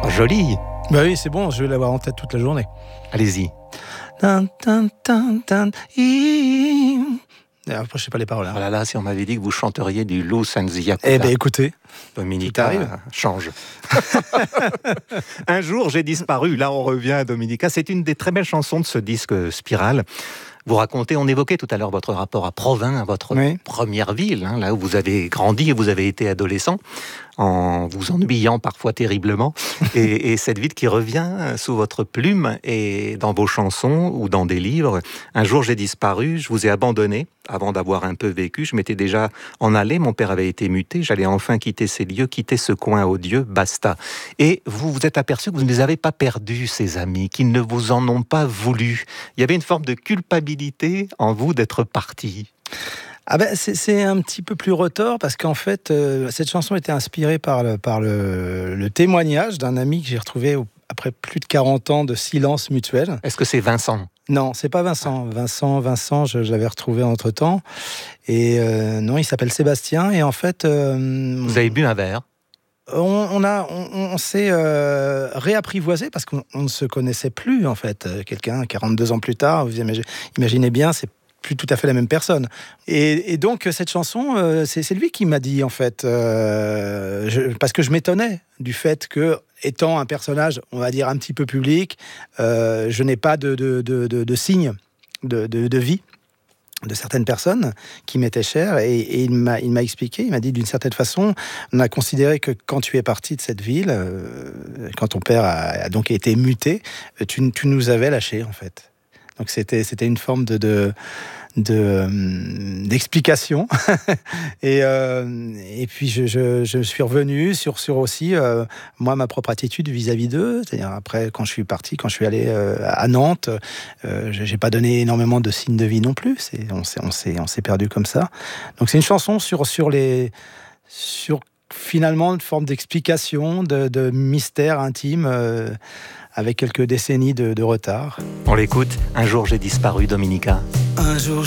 Joli. Bah oui, c'est bon, je vais l'avoir en tête toute la journée. Allez-y. Après, je sais pas les paroles. Hein. Oh là là, si on m'avait dit que vous chanteriez du Lou Sanziacola. Eh ben écoutez, Dominica, change. Un jour, j'ai disparu. Là, on revient à Dominica. C'est une des très belles chansons de ce disque Spirale. Vous racontez, on évoquait tout à l'heure votre rapport à Provins, à votre première ville, hein, là où vous avez grandi et vous avez été adolescent, en vous ennuyant parfois terriblement. Et cette ville qui revient sous votre plume et dans vos chansons ou dans des livres. Un jour, j'ai disparu, je vous ai abandonné. Avant d'avoir un peu vécu, je m'étais déjà en allé, mon père avait été muté, j'allais enfin quitter ces lieux, quitter ce coin odieux, basta. Et vous vous êtes aperçu que vous ne les avez pas perdus, ces amis, qu'ils ne vous en ont pas voulu. Il y avait une forme de culpabilité en vous d'être parti. Ah ben, c'est un petit peu plus retors parce qu'en fait, cette chanson était inspirée par le témoignage d'un ami que j'ai retrouvé après plus de 40 ans de silence mutuel. Est-ce que c'est Vincent ? Non, c'est pas Vincent. Vincent, je l'avais retrouvé entre-temps. Et non, il s'appelle Sébastien. Et en fait... vous avez bu un verre ? On s'est réapprivoisé parce qu'on ne se connaissait plus, en fait. Quelqu'un, 42 ans plus tard, vous imaginez bien, c'est plus tout à fait la même personne. Et donc, cette chanson, c'est lui qui m'a dit, en fait, parce que je m'étonnais du fait que, étant un personnage, on va dire, un petit peu public, je n'ai pas de signes de vie de certaines personnes qui m'étaient chères, et il m'a expliqué, il m'a dit d'une certaine façon, on a considéré que quand tu es parti de cette ville, quand ton père a donc été muté, tu nous avais lâchés, en fait. Donc c'était une forme d'explication. Et puis je suis revenu sur aussi moi ma propre attitude vis-à-vis d'eux. C'est-à-dire après quand je suis parti, quand je suis allé à Nantes, j'ai pas donné énormément de signes de vie non plus. On s'est perdu comme ça. Donc c'est une chanson sur finalement une forme d'explication, de mystère intime. Avec quelques décennies de retard. On l'écoute. Un jour j'ai disparu, Dominica. Un jour